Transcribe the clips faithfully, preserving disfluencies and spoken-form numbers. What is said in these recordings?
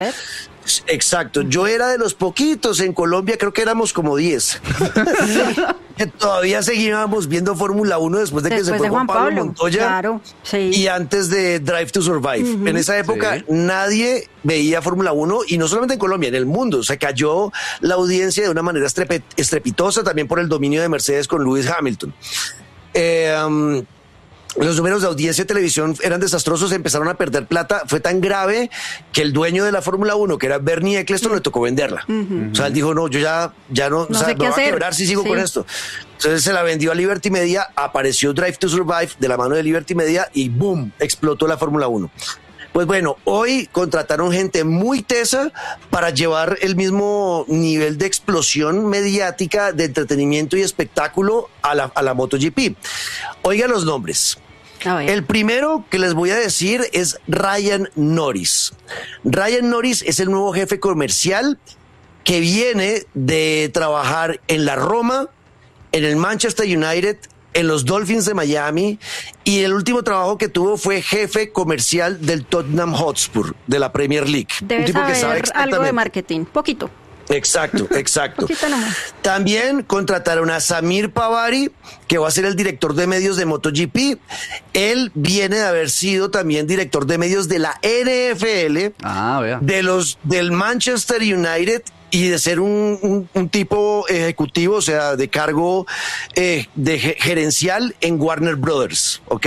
Exacto, yo era de los poquitos en Colombia, creo que éramos como diez, que todavía seguíamos viendo Fórmula uno después de que después se fue de Juan Juan Pablo, Pablo Montoya, claro, sí. y antes de Drive to Survive. Uh-huh. En esa época sí. nadie veía Fórmula uno, y no solamente en Colombia, en el mundo. Se cayó la audiencia de una manera estrepe- estrepitosa también por el dominio de Mercedes con Lewis Hamilton. Eh, um, Los números de audiencia de televisión eran desastrosos, empezaron a perder plata. Fue tan grave que el dueño de la Fórmula uno, que era Bernie Eccleston, le tocó venderla. Uh-huh. O sea, él dijo, no, yo ya, ya no, no o sea, sé me voy a quebrar si sigo sí. con esto. Entonces se la vendió a Liberty Media, apareció Drive to Survive de la mano de Liberty Media y ¡boom!, explotó la Fórmula uno. Pues bueno, hoy contrataron gente muy tesa para llevar el mismo nivel de explosión mediática, de entretenimiento y espectáculo a la, a la MotoGP. Oigan los nombres. El primero que les voy a decir es Ryan Norris. Ryan Norris es el nuevo jefe comercial que viene de trabajar en la Roma, en el Manchester United, en los Dolphins de Miami, y el último trabajo que tuvo fue jefe comercial del Tottenham Hotspur de la Premier League. Debe un tipo saber que sabe algo de marketing, poquito. Exacto, exacto. También contrataron a Samir Pavari, que va a ser el director de medios de MotoGP. Él viene de haber sido también director de medios de la N F L, ah, vea. de los del Manchester United, y de ser un, un, un tipo ejecutivo, o sea, de cargo eh, de gerencial en Warner Brothers, ¿ok?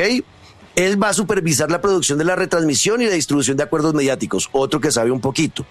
Él va a supervisar la producción de la retransmisión y la distribución de acuerdos mediáticos, otro que sabe un poquito.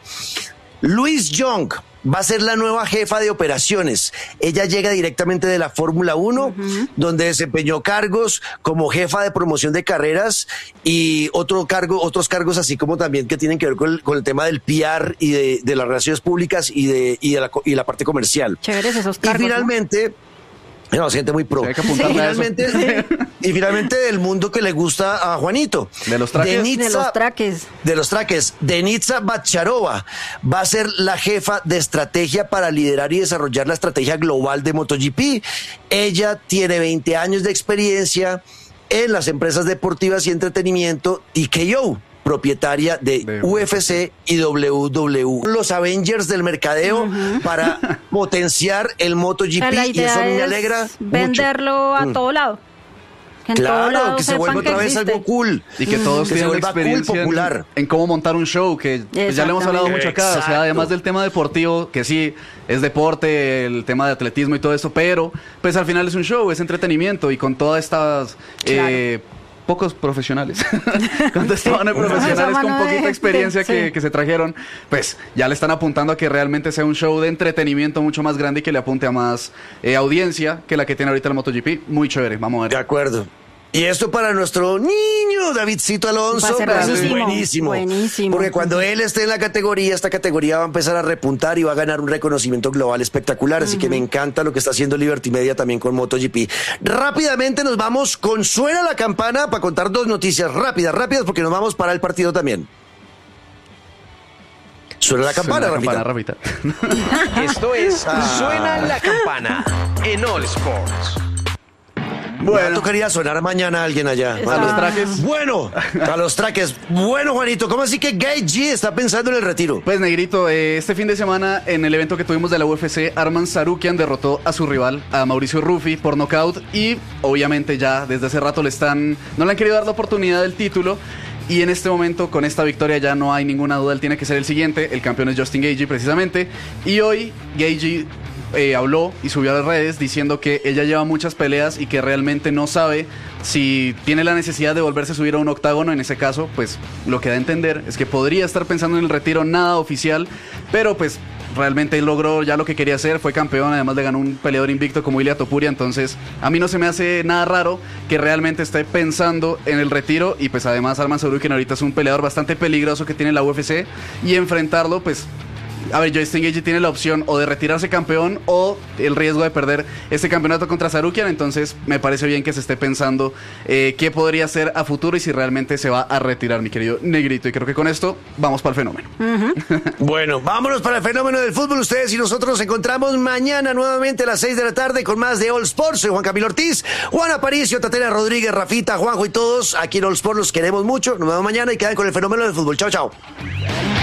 Louise Young va a ser la nueva jefa de operaciones. Ella llega directamente de la Fórmula uno, uh-huh. donde desempeñó cargos como jefa de promoción de carreras y otro cargo, otros cargos así como también que tienen que ver con el, con el tema del P R y de, de las relaciones públicas y de, y de la, y la parte comercial. Chéveres esos cargos. Y finalmente... ¿no? No, gente muy pro. Sí, y, finalmente, y finalmente del mundo que le gusta a Juanito. De los traques. Denitza, de los traques. De los traques. Denitza Bacharova va a ser la jefa de estrategia para liderar y desarrollar la estrategia global de MotoGP. Ella tiene veinte años de experiencia en las empresas deportivas y entretenimiento T K O, propietaria de, de U F C y W W E. Los Avengers del mercadeo uh-huh. para potenciar el MotoGP, y eso a mí me alegra venderlo mucho. a mm. todo lado. Que en claro, todo lado que se vuelva otra vez algo cool. Y que todos que tienen experiencia cool, en, en cómo montar un show, que pues, ya le hemos hablado mucho acá. Exacto. O sea, además del tema deportivo, que sí, es deporte, el tema de atletismo y todo eso, pero pues al final es un show, es entretenimiento, y con todas estas... Claro. Eh, pocos profesionales, cuando estaban en profesionales con poquita experiencia que, que se trajeron, pues ya le están apuntando a que realmente sea un show de entretenimiento mucho más grande y que le apunte a más eh, audiencia que la que tiene ahorita el MotoGP. Muy chévere, vamos a ver. De acuerdo. Y esto para nuestro niño Davidcito Alonso, pues es buenísimo. Buenísimo. Porque cuando él esté en la categoría, esta categoría va a empezar a repuntar y va a ganar un reconocimiento global espectacular. Así uh-huh. que me encanta lo que está haciendo Liberty Media también con MotoGP. Rápidamente nos vamos con Suena la Campana para contar dos noticias rápidas, rápidas, porque nos vamos para el partido también. Suena la campana, Suena la campana, Rafita. Esto es ah. Suena la Campana en All Sports. Bueno, me tocaría sonar mañana a alguien allá. A los traques. Bueno, a los traques. Bueno, Juanito, ¿cómo así que Gay G está pensando en el retiro? Pues, Negrito, eh, este fin de semana, en el evento que tuvimos de la U F C, Arman Tsarukyan derrotó a su rival, a Mauricio Ruffi, por nocaut. Y obviamente ya desde hace rato le están, no le han querido dar la oportunidad del título. Y en este momento, con esta victoria, ya no hay ninguna duda, él tiene que ser el siguiente. El campeón es Justin Gaethje, precisamente. Y hoy, Gaethje eh, habló y subió a las redes diciendo que ella lleva muchas peleas y que realmente no sabe si tiene la necesidad de volverse a subir a un octágono. En ese caso, pues, lo que da a entender es que podría estar pensando en el retiro, nada oficial, pero pues realmente él logró ya lo que quería hacer, fue campeón, además le ganó un peleador invicto como Ilia Topuria. Entonces a mí no se me hace nada raro que realmente esté pensando en el retiro. Y pues además Arman Tsarukyan ahorita es un peleador bastante peligroso que tiene la U F C, y enfrentarlo, pues, a ver, Justin Gaethje tiene la opción o de retirarse campeón o el riesgo de perder este campeonato contra Tsarukyan. Entonces me parece bien que se esté pensando eh, qué podría hacer a futuro y si realmente se va a retirar, mi querido Negrito. Y creo que con esto vamos para el fenómeno. Uh-huh. Bueno, vámonos para el fenómeno del fútbol. Ustedes y nosotros nos encontramos mañana nuevamente a las seis de la tarde con más de All Sports. Soy Juan Camilo Ortiz, Juan Aparicio, Tatiana Rodríguez, Rafita, Juanjo y todos aquí en All Sports. Los queremos mucho. Nos vemos mañana y quedan con el fenómeno del fútbol. Chao, chao.